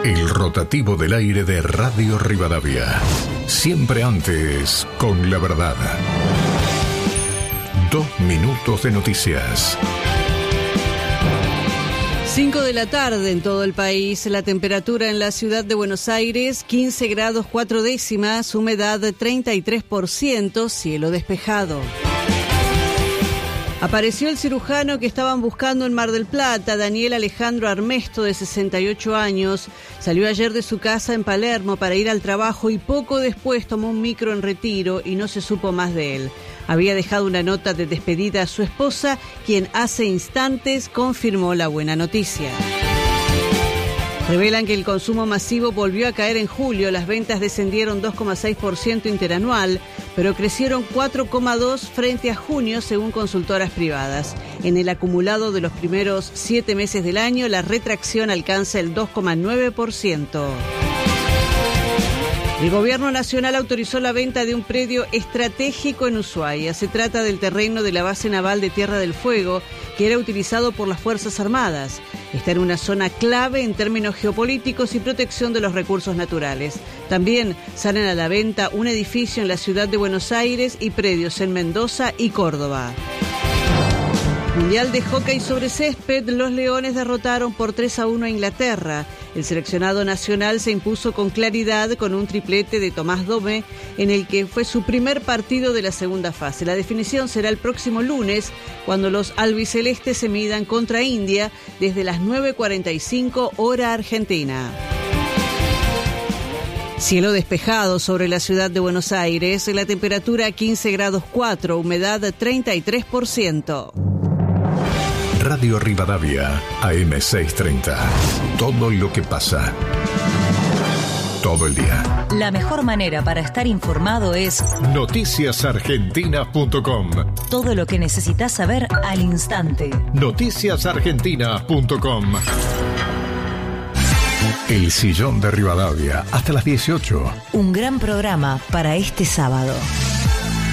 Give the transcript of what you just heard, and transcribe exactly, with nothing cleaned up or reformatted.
El rotativo del aire de Radio Rivadavia. Siempre antes, con la verdad. Dos minutos de noticias. cinco de la tarde en todo el país. La temperatura en la ciudad de Buenos Aires, quince grados cuatro décimas, humedad treinta y tres por ciento, cielo despejado. Apareció el cirujano que estaban buscando en Mar del Plata. Daniel Alejandro Armesto, de sesenta y ocho años, salió ayer de su casa en Palermo para ir al trabajo y poco después tomó un micro en Retiro y no se supo más de él. Había dejado una nota de despedida a su esposa, quien hace instantes confirmó la buena noticia. Revelan que el consumo masivo volvió a caer en julio. Las ventas descendieron dos coma seis por ciento interanual, pero crecieron cuatro coma dos por ciento frente a junio, según consultoras privadas. En el acumulado de los primeros siete meses del año, la retracción alcanza el dos coma nueve por ciento. El Gobierno Nacional autorizó la venta de un predio estratégico en Ushuaia. Se trata del terreno de la base naval de Tierra del Fuego, que era utilizado por las Fuerzas Armadas. Está en una zona clave en términos geopolíticos y protección de los recursos naturales. También salen a la venta un edificio en la ciudad de Buenos Aires y predios en Mendoza y Córdoba. Mundial de Hockey sobre césped, los Leones derrotaron por tres a uno a Inglaterra. El seleccionado nacional se impuso con claridad con un triplete de Tomás Dome, en el que fue su primer partido de la segunda fase. La definición será el próximo lunes, cuando los albicelestes se midan contra India desde las nueve cuarenta y cinco hora argentina. Cielo despejado sobre la ciudad de Buenos Aires, la temperatura quince grados cuatro, humedad treinta y tres por ciento. Radio Rivadavia, A M seiscientos treinta. Todo lo que pasa. Todo el día. La mejor manera para estar informado es noticias argentinas punto com. Todo lo que necesitas saber al instante. noticias argentinas punto com. El sillón de Rivadavia, hasta las dieciocho. Un gran programa para este sábado.